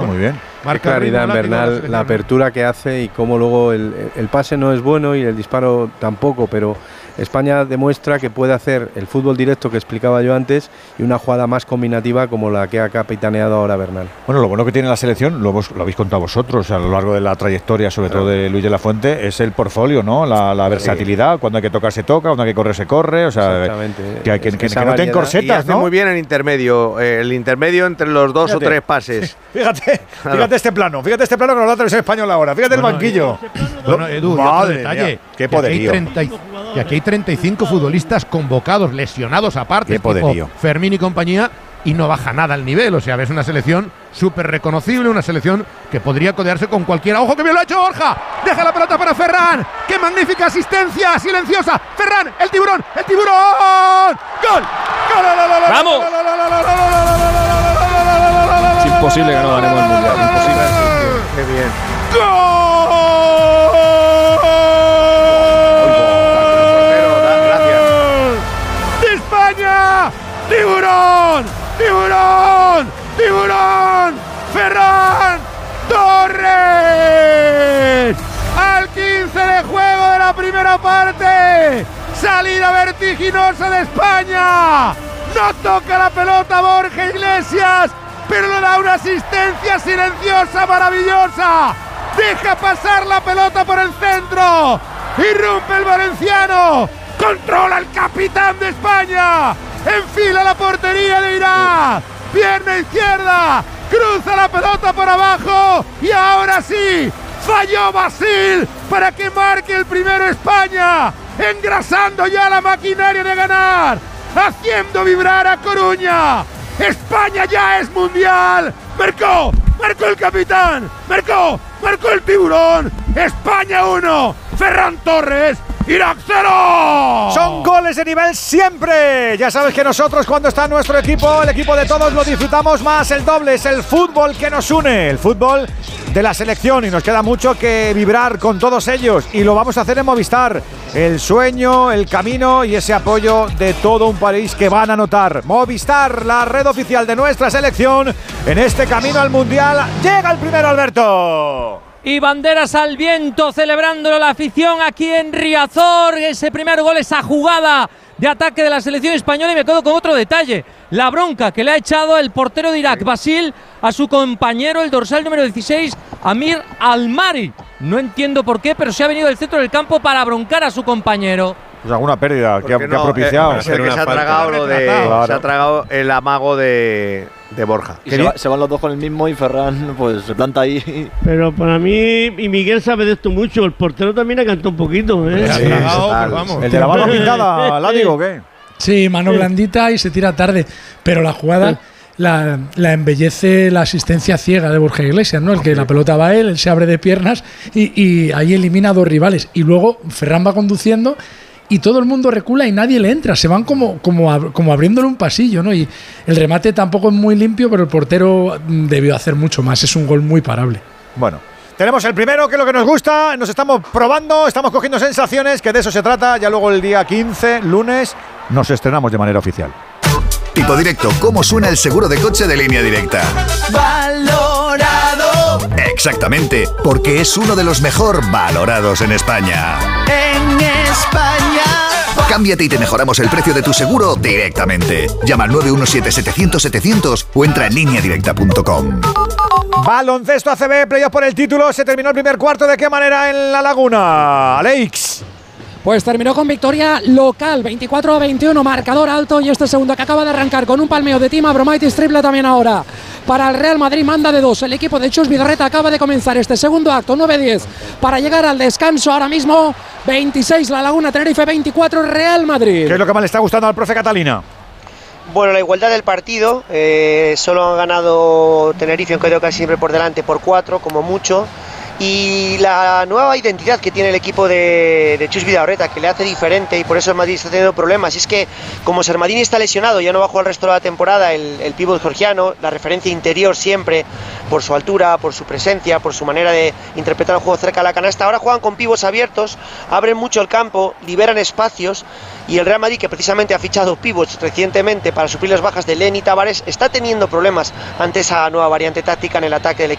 muy bien. Qué claridad en Bernal, la apertura que hace y cómo luego el pase no es bueno y el disparo tampoco, pero España demuestra que puede hacer el fútbol directo que explicaba yo antes y una jugada más combinativa como la que ha capitaneado ahora Bernal. Bueno, lo bueno que tiene la selección, lo habéis contado vosotros a lo largo de la trayectoria, sobre todo de Luis de la Fuente, es el portfolio, ¿no? La versatilidad, cuando hay que tocar se toca, cuando hay que correr se corre, o sea, que no te encorsetas, y hace ¿no? muy bien el intermedio entre los dos o tres pases. Fíjate este plano que nos da Televisión Española ahora, fíjate el banquillo. Bueno, Edu, madre detalle, mía, qué poderío. Y aquí hay 35 futbolistas convocados, lesionados aparte, qué poderío. tipo Fermín y compañía, y no baja nada el nivel. O sea, ves una selección súper reconocible, una selección que podría codearse con cualquiera. ¡Ojo que bien lo ha hecho Borja! ¡Deja la pelota para Ferran! ¡Qué magnífica asistencia! ¡Silenciosa! ¡Ferran! ¡El tiburón! ¡El tiburón! ¡Gol! ¡Vamos! Es imposible que no ganemos el Mundial. Imposible. ¡Qué bien! ¡Gol! ¡Tiburón! ¡Tiburón! ¡Tiburón! ¡Ferran Torres! Al 15 de juego de la primera parte. Salida vertiginosa de España. No toca la pelota Borja Iglesias, pero le da una asistencia silenciosa maravillosa. Deja pasar la pelota por el centro. Irrumpe el valenciano. Controla el capitán de España. Enfila la portería de Irak. Pierna izquierda. Cruza la pelota por abajo. Y ahora sí. Falló Basil para que marque el primero España. Engrasando ya la maquinaria de ganar. Haciendo vibrar a Coruña. España ya es mundial. Marcó el capitán. Marcó el tiburón. España 1. Ferran Torres. Irak 0. Son goles de nivel siempre. Ya sabes que nosotros cuando está nuestro equipo, el equipo de todos, lo disfrutamos más. El doble es el fútbol que nos une, el fútbol de la selección, y nos queda mucho que vibrar con todos ellos y lo vamos a hacer en Movistar. El sueño, el camino y ese apoyo de todo un país que van a notar. Movistar, la red oficial de nuestra selección en este camino al Mundial. Llega el primero, Alberto. Y banderas al viento, celebrándolo la afición aquí en Riazor. Ese primer gol, esa jugada de ataque de la selección española. Y me quedo con otro detalle, la bronca que le ha echado el portero de Irak, Basil, a su compañero, el dorsal número 16, Amir Almari. No entiendo por qué, pero se ha venido del centro del campo para broncar a su compañero. Pues alguna pérdida que ha propiciado. Se ha tragado el amago de Borja. Se van los dos con el mismo y Ferran pues se planta ahí. Pero para mí, y Miguel sabe de esto mucho, el portero también ha cantado un poquito. Sí, vamos. ¿El de la barba pintada, la digo o qué? Sí, mano blandita y se tira tarde, pero la jugada la embellece la asistencia ciega de Borja Iglesias, ¿no? El que la pelota va a él se abre de piernas y ahí elimina a dos rivales. Y luego Ferran va conduciendo y todo el mundo recula y nadie le entra. Se van como abriéndole un pasillo, ¿no? Y el remate tampoco es muy limpio, pero el portero debió hacer mucho más. Es un gol muy parable. Bueno, tenemos el primero, que es lo que nos gusta. Nos estamos probando, estamos cogiendo sensaciones, que de eso se trata. Ya luego el día 15, lunes, nos estrenamos de manera oficial. Tipo Directo, ¿cómo suena el seguro de coche de Línea Directa? Valorado. Exactamente, porque es uno de los mejor valorados en España. En España. Cámbiate y te mejoramos el precio de tu seguro directamente. Llama al 917-700-700 o entra en lineadirecta.com. Baloncesto ACB, playoff por el título. Se terminó el primer cuarto. ¿De qué manera en La Laguna, Alex? Pues terminó con victoria local, 24-21, marcador alto, y este segundo que acaba de arrancar con un palmeo de Tim Abromaitis, triple también ahora para el Real Madrid, manda de 2. El equipo de Chus Vidorreta acaba de comenzar este segundo acto, 9-10 para llegar al descanso. Ahora mismo 26 La Laguna, Tenerife 24 Real Madrid. ¿Qué es lo que más le está gustando al profe Catalina? Bueno, la igualdad del partido, solo han ganado Tenerife, aunque quedó casi siempre por delante, por 4 como mucho. Y la nueva identidad que tiene el equipo de Chus Vidorreta, que le hace diferente, y por eso el Madrid está teniendo problemas. Y es que como Sermadini está lesionado, ya no va a jugar el resto de la temporada, el pívot georgiano, la referencia interior siempre, por su altura, por su presencia, por su manera de interpretar el juego cerca de la canasta. Ahora juegan con pivots abiertos, abren mucho el campo, liberan espacios, y el Real Madrid, que precisamente ha fichado pivots recientemente para suplir las bajas de Len y Tavares, está teniendo problemas ante esa nueva variante táctica en el ataque del equipo.